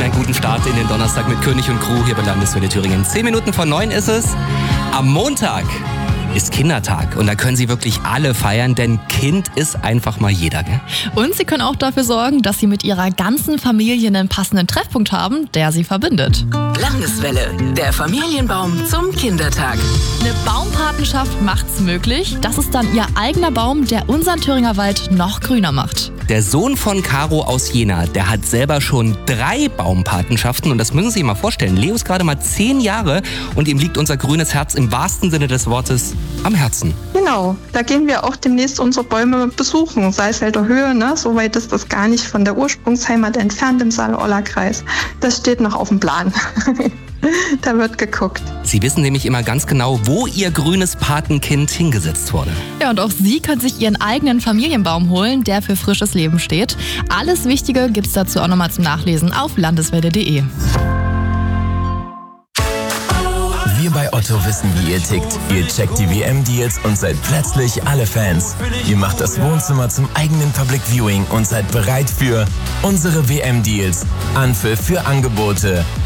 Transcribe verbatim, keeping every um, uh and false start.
Ihnen einen guten Start in den Donnerstag mit König und Crew hier bei Landeswelle Thüringen. Zehn Minuten vor neun ist es. Am Montag ist Kindertag und da können Sie wirklich alle feiern, denn Kind ist einfach mal jeder, gell? Und Sie können auch dafür sorgen, dass Sie mit Ihrer ganzen Familie einen passenden Treffpunkt haben, der Sie verbindet. Landeswelle, der Familienbaum zum Kindertag. Eine Baumpatenschaft macht's möglich. Das ist dann Ihr eigener Baum, der unseren Thüringer Wald noch grüner macht. Der Sohn von Caro aus Jena, der hat selber schon drei Baumpatenschaften und das müssen Sie sich mal vorstellen. Leo ist gerade mal zehn Jahre und ihm liegt unser grünes Herz im wahrsten Sinne des Wortes am Herzen. Genau, da gehen wir auch demnächst unsere Bäume besuchen, Salzfelder Höhe, ne? So weit ist das gar nicht von der Ursprungsheimat entfernt im Saale-Orla-Kreis. Das steht noch auf dem Plan. Da wird geguckt. Sie wissen nämlich immer ganz genau, wo Ihr grünes Patenkind hingesetzt wurde. Ja, und auch Sie können sich Ihren eigenen Familienbaum holen, der für frisches Leben steht. Alles Wichtige gibt's dazu auch nochmal zum Nachlesen auf landeswelle punkt de. Wir bei Otto wissen, wie ihr tickt. Ihr checkt die W M-Deals und seid plötzlich alle Fans. Ihr macht das Wohnzimmer zum eigenen Public Viewing und seid bereit für unsere W M-Deals. Anpfiff für Angebote.